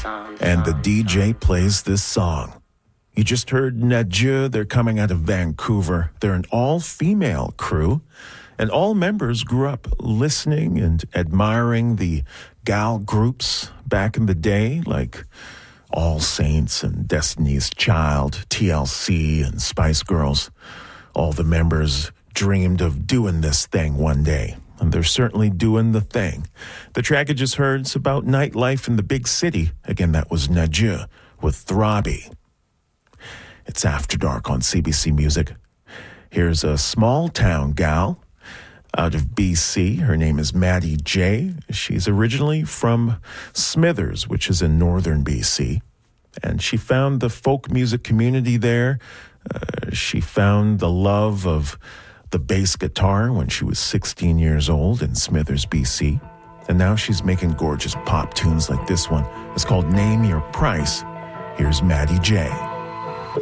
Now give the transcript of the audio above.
and the DJ plays this song. You just heard Nadieu. They're coming out of Vancouver. They're an all-female crew, and all members grew up listening and admiring the gal groups back in the day, like All Saints and Destiny's Child, TLC, and Spice Girls. All the members dreamed of doing this thing one day, and they're certainly doing the thing. The track you just heard is about nightlife in the big city. Again, that was Nadieu with Throbby. It's After Dark on CBC Music. Here's a small-town gal out of BC. Her name is Maddie J. She's originally from Smithers, which is in northern BC, and she found the folk music community there. She found the love of the bass guitar when she was 16 years old in Smithers, BC, and now she's making gorgeous pop tunes like this one. It's called Name Your Price. Here's Maddie J.